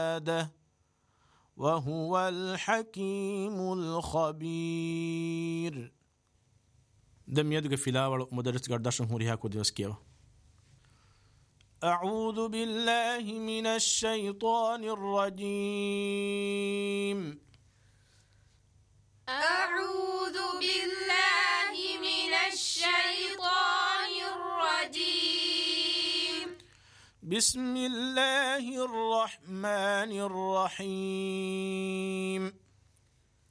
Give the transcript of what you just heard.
وهو الحكيم الخبير. دم يدق في لا مدرس قرداشن هوريها كوديوس كيو. أعوذ بالله من الشيطان الرجيم. أعوذ بالله من الشيطان الرجيم. بسم الله الرحمن الرحيم.